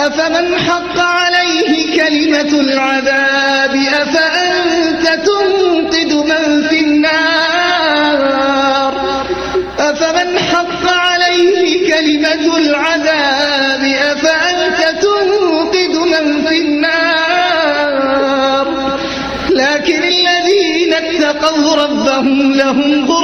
أفمن حق عليه كلمة العذاب أفأنت تنقذ من في النار أفمن حق عليه كلمة العذاب أفأنت تنقذ من في النار لكن الذين اتقوا ربهم لهم غرفة